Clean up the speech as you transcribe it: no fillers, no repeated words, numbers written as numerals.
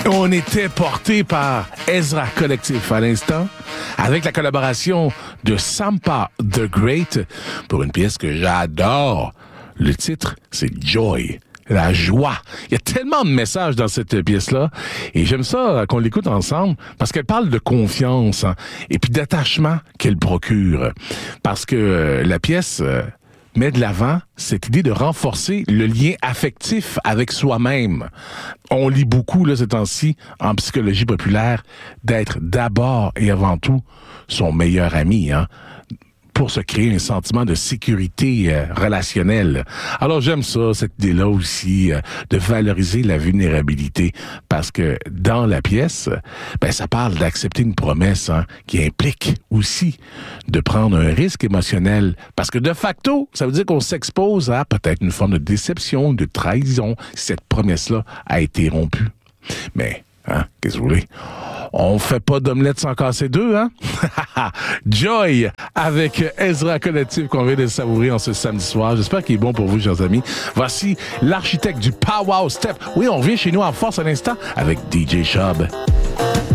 On était porté par Ezra Collectif à l'instant, avec la collaboration de Sampa the Great pour une pièce que j'adore. Le titre, c'est Joy. La joie. Il y a tellement de messages dans cette pièce-là et j'aime ça qu'on l'écoute ensemble parce qu'elle parle de confiance et puis d'attachement qu'elle procure. Parce que la pièce met de l'avant cette idée de renforcer le lien affectif avec soi-même. On lit beaucoup là, ces temps-ci en psychologie populaire d'être d'abord et avant tout son meilleur ami, pour se créer un sentiment de sécurité relationnelle. Alors j'aime ça, cette idée-là aussi, de valoriser la vulnérabilité, parce que dans la pièce, ça parle d'accepter une promesse qui implique aussi de prendre un risque émotionnel, parce que de facto, ça veut dire qu'on s'expose à peut-être une forme de déception, de trahison, si cette promesse-là a été rompue. Mais, qu'est-ce que vous voulez? On fait pas d'omelette sans casser deux, Joy, avec Ezra Collectif qu'on vient de savourer en ce samedi soir. J'espère qu'il est bon pour vous, chers amis. Voici l'architecte du Pow Wow Step. Oui, on revient chez nous en force à l'instant avec DJ Shub.